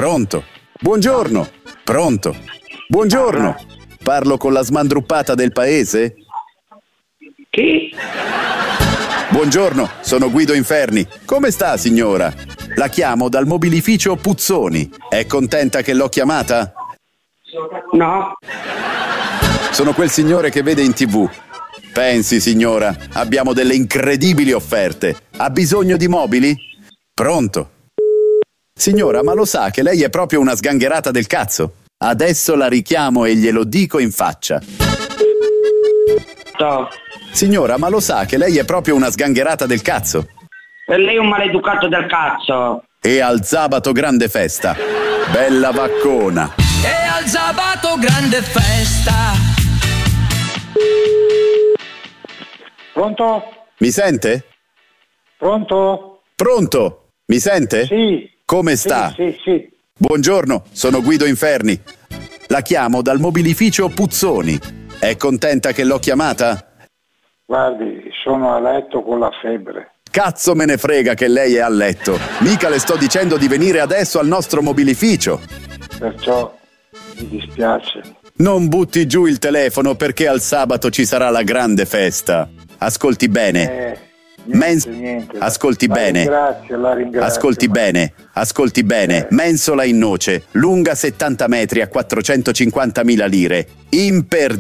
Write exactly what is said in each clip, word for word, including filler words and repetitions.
Pronto? Buongiorno. Pronto? Buongiorno. Parlo con la smandruppata del paese? Chi? Buongiorno, sono Guido Inferni. Come sta, signora? La chiamo dal mobilificio Puzzoni. È contenta che l'ho chiamata? No. Sono quel signore che vede in tivù. Pensi, signora, abbiamo delle incredibili offerte. Ha bisogno di mobili? Pronto? Signora, ma lo sa che lei è proprio una sgangherata del cazzo? Adesso la richiamo e glielo dico in faccia. No. Signora, ma lo sa che lei è proprio una sgangherata del cazzo? E lei è un maleducato del cazzo. E al sabato grande festa. Bella vaccona. E al sabato grande festa. Pronto? Mi sente? Pronto? Pronto? Mi sente? Sì. Come sta? Sì, sì, sì. Buongiorno, sono Guido Inferni. La chiamo dal mobilificio Puzzoni. È contenta che l'ho chiamata? Guardi, sono a letto con la febbre. Cazzo me ne frega che lei è a letto. Mica le sto dicendo di venire adesso al nostro mobilificio. Perciò mi dispiace. Non butti giù il telefono perché al sabato ci sarà la grande festa. Ascolti bene. Eh, niente, Mens- niente. Ascolti la bene. Ringrazio, la ringrazio. Ascolti ma- bene, ascolti bene. Eh. Mensola in noce, lunga settanta metri a quattrocentocinquantamila lire.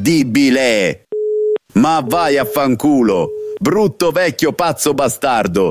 Imperdibile! Ma vai a fanculo, brutto vecchio pazzo bastardo.